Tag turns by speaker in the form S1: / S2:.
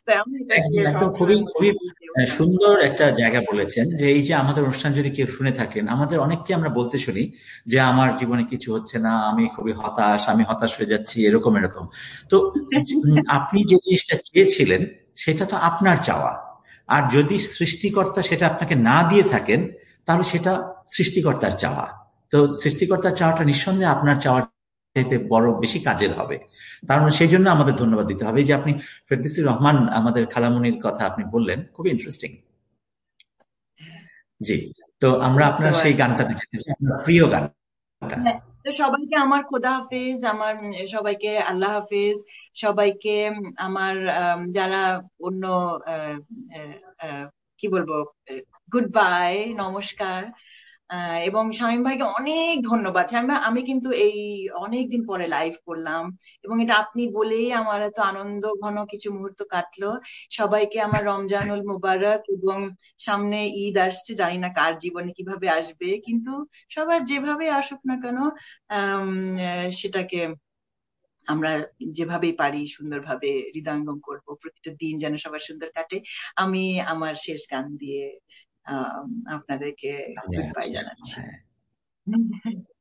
S1: আমি এটাকে
S2: একদম একদম খুবই
S1: সবসময় মনে
S2: খুবই
S1: করি যে ওখানে
S2: সুন্দর একটা জায়গা বলেছেন, যে এই যে আমাদের অনুষ্ঠান যদি কেউ শুনে থাকেন, আমাদের অনেককে আমরা বলতে শুনি যে আমার জীবনে কিছু হচ্ছে না, আমি খুবই হতাশ, আমি হতাশ হয়ে যাচ্ছি, এরকম এরকম। তো আপনি যে জিনিসটা চেয়েছিলেন সেটা তো আপনার চাওয়া। আর যদি সৃষ্টিকর্তা সেটা আপনাকে না দিয়ে থাকেন, তাহলে সেটা সৃষ্টিকর্তার চাওয়া। তো সৃষ্টিকর্তার চাওয়াটা নিঃসন্দেহে আপনার চাওয়ার চাইতে বড় বেশি কাজের হবে। তার মানে সেই জন্য আমাদের ধন্যবাদ দিতে হবে। এই যে আপনি ফেরদৌসী রহমান আমাদের খালামণির কথা আপনি বললেন, খুবই ইন্টারেস্টিং। জি। তো আমরা আপনার
S1: ধন্যবাদ।
S2: সেই গানটাতে যেতে চাই, আপনার প্রিয় গানটা।
S1: হ্যাঁ, তো সবাইকে আমার খোদা হাফেজ, আমার সবাইকে আল্লাহ হাফেজ, সবাইকে আমার যারা অন্য আহ, আহ, আহ, কি বলবো, গুড বাই, নমস্কার। এবং শামীম ভাইকে অনেক ধন্যবাদ। শামীম ভাই, আমি কিন্তু এই অনেক দিন পরে লাইভ করলাম, এবং এটা আপনি বলেই আমার এত আনন্দ ঘন কিছু মুহূর্ত কাটলো। সবাইকে আমার রমজানুল মুবারক, এবং সামনে ঈদ আসছে, জানি না কার জীবনে কিভাবে আসবে, কিন্তু সবার যেভাবে আসুক না কেন, সেটাকে আমরা যেভাবেই পারি সুন্দরভাবে হৃদয়ঙ্গম করব। প্রতিটা দিন যেন সবার সুন্দর কাটে। আমি আমার শেষ গান দিয়ে আহ আপনাদেরকে
S2: আমি
S1: গুড বাই
S2: আসছি এখন,
S1: জানাচ্ছি।
S2: হ্যাঁ।